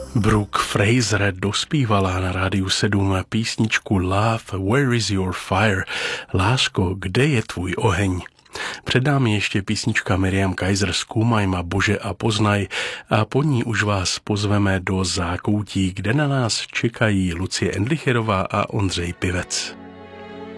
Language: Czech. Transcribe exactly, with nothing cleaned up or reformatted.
Brooke Fraser dospívala na rádiu sedm písničku Love, Where is your fire? Lásko, kde je tvůj oheň? Před námi ještě písnička Miriam Kaiser Zkoumaj ma Bože a poznaj a po ní už vás pozveme do zákoutí, kde na nás čekají Lucie Endlicherová a Ondřej Pivec.